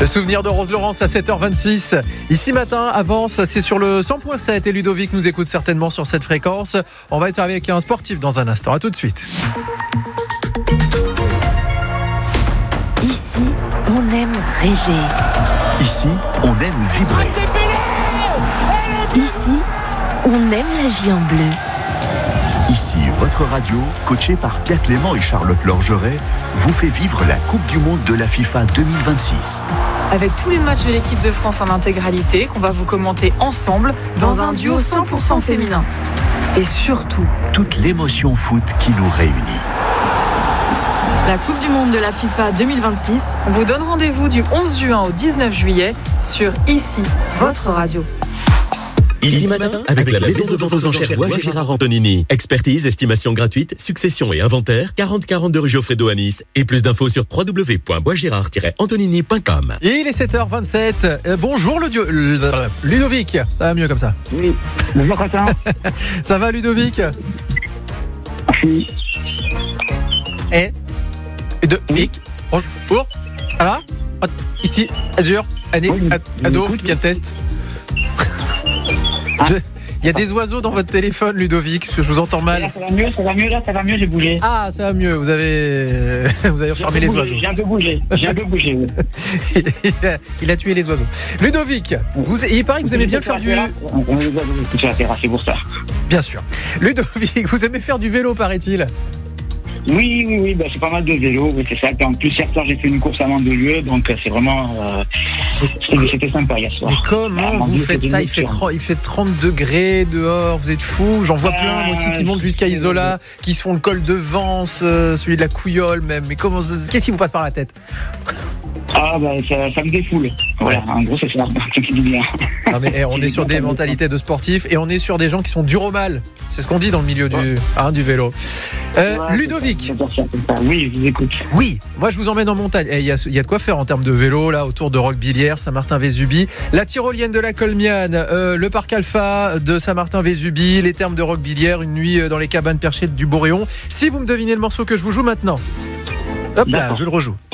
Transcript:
Le souvenir de Rose Laurence à 7h26. Ici matin avance, c'est sur le 100.7 et Ludovic nous écoute certainement sur cette fréquence. On va être avec un sportif dans un instant. À tout de suite. Ici, on aime rêver. Ici, on aime vibrer. Ici, on aime la vie en bleu. Ici, votre radio, coachée par Pierre Clément et Charlotte Lorgeret, vous fait vivre la Coupe du Monde de la FIFA 2026. Avec tous les matchs de l'équipe de France en intégralité, qu'on va vous commenter ensemble dans un duo 100% féminin. Et surtout, toute l'émotion foot qui nous réunit. La Coupe du Monde de la FIFA 2026, on vous donne rendez-vous du 11 juin au 19 juillet sur Ici, votre radio. Ici matin, avec la maison de vente aux enchères Bois Gérard Antonini. Expertise, estimation gratuite, succession et inventaire, 4042 rue Geoffredo à Nice. Et plus d'infos sur www.boisgérard-antonini.com. Il est 7h27. Bonjour Ludovic. Ça va mieux comme ça? Oui. Bonjour Quentin. Ça va Ludovic? Oui. Ludovic. Bonjour. Ça va? Ici, Azur, Ado, bien test. Il y a des oiseaux dans votre téléphone, Ludovic, parce que je vous entends mal. Là, ça va mieux, j'ai bougé. Ah, ça va mieux, vous avez refermé les oiseaux. J'ai un peu bougé. Il a tué les oiseaux. Ludovic, il paraît que vous aimez bien faire du... On les a sur la terrasse, c'est pour ça. Bien sûr. Ludovic, vous aimez faire du vélo, paraît-il? Oui, c'est pas mal de vélo, c'est ça. En plus, hier soir, j'ai fait une course à Mandelieu, donc c'est vraiment... C'était sympa hier soir. Mais comment vous faites ça? Il fait 30 degrés dehors, vous êtes fous. J'en vois plein, moi aussi, qui montent jusqu'à Isola, qui se font le col de Vence, celui de la Couillole même. Mais qu'est-ce qui vous passe par la tête? Ça me défoule. Voilà, en gros, c'est ça qui dit bien. Non, mais on est sur des mentalités de sportifs et on est sur des gens qui sont durs au mal. C'est ce qu'on dit dans le milieu du vélo. Ludovic. Oui, je vous écoute. Oui, moi je vous emmène en montagne. Il y a de quoi faire en termes de vélo, là, autour de Roquebillière, Saint-Martin-Vésubie, la tyrolienne de la Colmiane, le parc Alpha de Saint-Martin-Vésubie, les thermes de Roquebillière, une nuit dans les cabanes perchées du Boréon. Si vous me devinez le morceau que je vous joue maintenant, hop là, je le rejoue.